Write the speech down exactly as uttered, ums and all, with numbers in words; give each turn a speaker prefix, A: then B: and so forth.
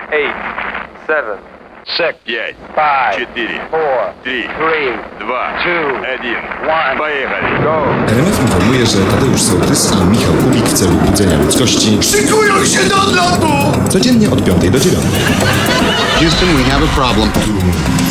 A: eight, seven, six,
B: пять,
A: five,
B: четыре,
A: four,
B: три,
A: three,
B: два,
A: two,
B: один.
A: one.
B: Поехали.
A: Go.
C: R M F informuje, że Tadeusz Sołtys i Michał Kubik w celu budzenia ludzkości
D: Szykują się do odlotu!
C: codziennie od piątej do dziewiątej.
D: Houston, we have a problem.